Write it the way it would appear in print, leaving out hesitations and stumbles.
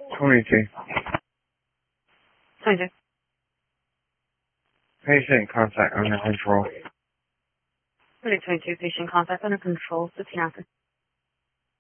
22. 22. Patient contact under control. 22, patient contact under control. 15 after.